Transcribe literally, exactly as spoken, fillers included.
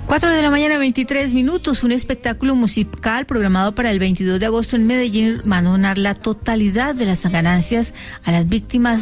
cuatro de la mañana, veintitrés minutos. Un espectáculo musical programado para el veintidós de agosto en Medellín va a donar la totalidad de las ganancias a las víctimas